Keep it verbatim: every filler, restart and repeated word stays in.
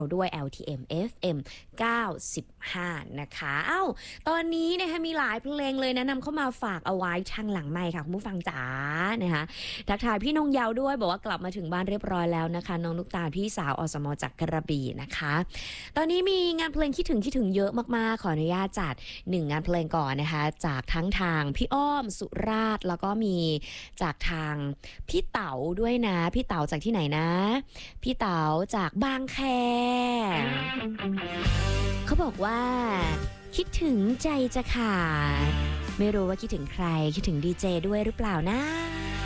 ด้วย แอล ที เอ็ม เอฟ เอ็ม เก้าสิบห้า นะคะเอ้าตอนนี้นะคะมีหลายเพลงเลยแนะนำเข้ามาฝากเอาไว้ทางหลังไมค์ค่ะคุณผู้ฟังจ๋านะคะทักทายพี่นงเยาวด้วยบอกว่ากลับมาถึงบ้านเรียบร้อยแล้วนะคะน้องลูกตาลพี่สาวอสมจากกระบี่นะคะตอนนี้มีงานเพลงคิดถึงคิดถึงเยอะมากๆขออนุญาตจัดหนึ่งงานเพลงก่อนนะคะจากทั้งทางพี่อ้อมสุราษฎร์แล้วก็มีจากทางพี่เต๋าด้วยนะพี่เต๋าจากที่ไหนนะพี่เต๋าจากบางแคเขาบอกว่าคิดถึงใจจะขาดไม่รู้ว่าคิดถึงใครคิดถึงดีเจด้วยหรือเปล่านะ